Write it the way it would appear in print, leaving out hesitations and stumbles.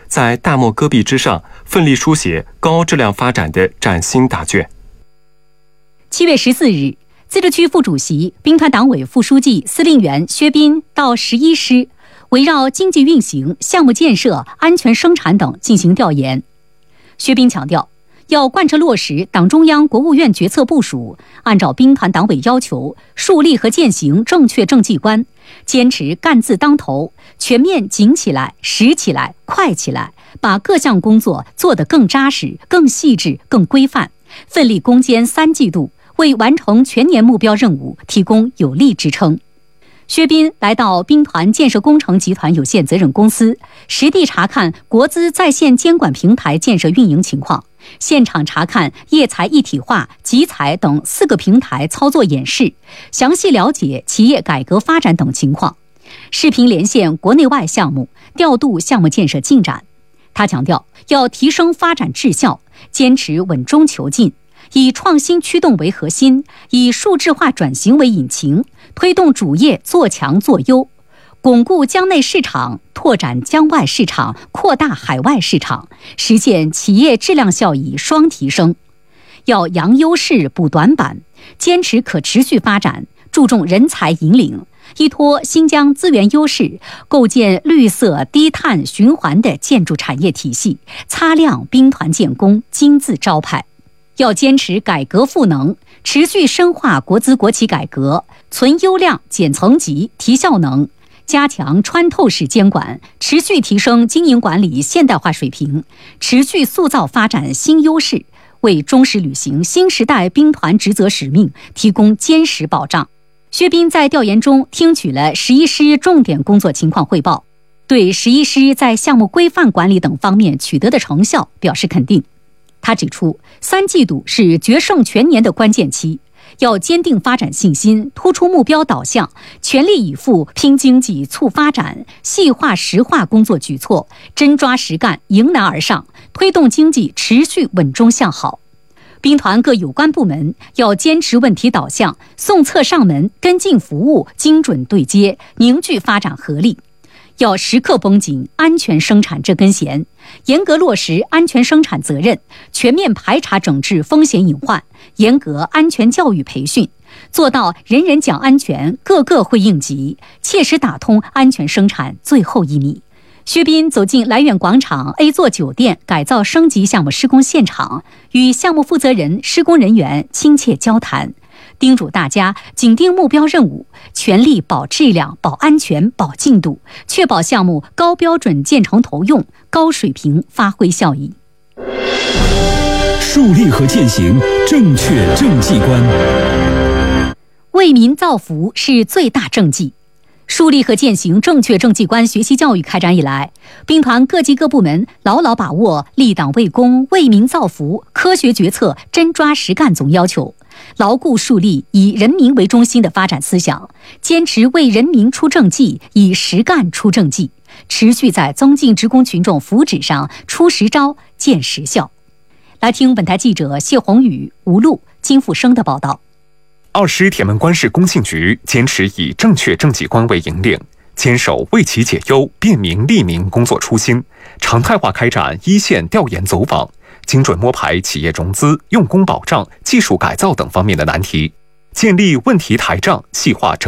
在大漠戈壁之上奋力书写高质量发展的崭新答卷。 7月14日，自治区副主席、兵团党委副书记、司令员薛斌到11师，围绕经济运行、项目建设、安全生产等进行调研。薛斌强调，要贯彻落实党中央、国务院决策部署，按照兵团党委要求，树立和践行正确政绩观，坚持干字当头，全面紧起来、实起来、快起来，把各项工作做得更扎实、更细致、更规范，奋力攻坚3季度，为完成全年目标任务提供有力支撑。薛斌来到兵团建设工程集团有限责任公司，实地查看国资在线监管平台建设运营情况，现场查看业财一体化、集财等4个平台操作演示，详细了解企业改革发展等情况，视频连线国内外项目，调度项目建设进展。他强调，要提升发展质效，坚持稳中求进，以创新驱动为核心，以数字化转型为引擎，推动主业做强做优，巩固疆内市场，拓展疆外市场，扩大海外市场，实现企业质量效益双提升。要扬优势补短板，坚持可持续发展，注重人才引领，依托新疆资源优势，构建绿色低碳循环的建筑产业体系，擦亮兵团建工金字招牌。要坚持改革赋能，持续深化国资国企改革，存优量减层级提效能，加强穿透式监管，持续提升经营管理现代化水平，持续塑造发展新优势，为忠实履行新时代兵团职责使命提供坚实保障。薛斌在调研中听取了11师重点工作情况汇报，对11师在项目规范管理等方面取得的成效表示肯定。他指出，3季度是决胜全年的关键期，要坚定发展信心，突出目标导向，全力以赴拼经济促发展，细化实化工作举措，真抓实干，迎难而上，推动经济持续稳中向好。兵团各有关部门要坚持问题导向，送测上门，跟进服务，精准对接，凝聚发展合力。要时刻绷紧安全生产这根弦，严格落实安全生产责任，全面排查整治风险隐患，严格安全教育培训，做到人人讲安全，个个会应急，切实打通安全生产最后1米。薛斌走进来远广场 A 座酒店改造升级项目施工现场，与项目负责人、施工人员亲切交谈，叮嘱大家紧盯目标任务，全力保质量、保安全、保进度，确保项目高标准建成投用，高水平发挥效益。 树立和践行正确政绩观， 为民造福是最大政绩。树立和践行正确政绩观学习教育开展以来，兵团各级各部门牢牢把握立党为公、为民造福、科学决策、真抓实干总要求，牢固树立以人民为中心的发展思想，坚持为人民出政绩，以实干出政绩，持续在增进职工群众福祉上出实招、见实效。来听本台记者谢宏宇、吴璐、金富生的报道。 2师铁门关市工信局坚持以正确政绩观为引领，坚守为企解忧、便民利民工作初心，常态化开展一线调研走访，精准摸排企业融资、用工保障、技术改造等方面的难题，建立问题台账，细化整